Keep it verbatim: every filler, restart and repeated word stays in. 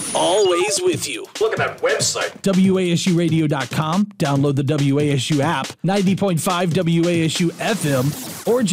always with you. Look at that website. W A S U radio dot com. Download the W A S U app, ninety point five W A S U F M, or